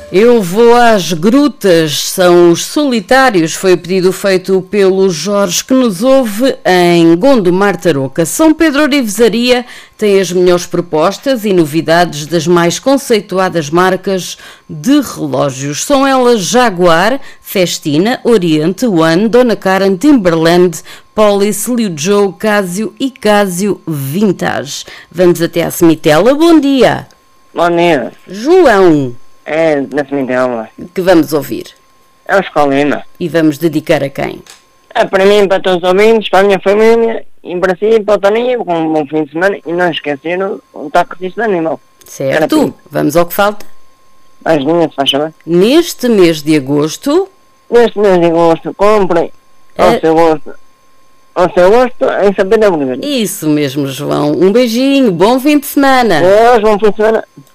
Eu vou às grutas, são os solitários, foi o pedido feito pelo Jorge que nos ouve em Gondomar Tarouca. São Pedro Orivesaria tem as melhores propostas e novidades das mais conceituadas marcas de relógios. São elas Jaguar, Festina, Oriente, One, Dona Karen, Timberland, Polis, Liu Joe, Casio e Casio Vintage. Vamos até à Semitela. Bom dia. Bom dia. João. É da Semitela. Que vamos ouvir. É o Escolina. E vamos dedicar a quem? É para mim, para todos os ouvintes, para a minha família, e para si e para o Toninho, com um bom fim de semana, e não esquecer o taxista de animal. Certo. Vamos ao que falta. As linhas, faz saber. Neste mês de agosto... Neste mês de agosto, comprem ao seu gosto em Sapeda Bolívar. Isso mesmo, João. Um beijinho, bom fim de semana. Deus, bom fim de semana.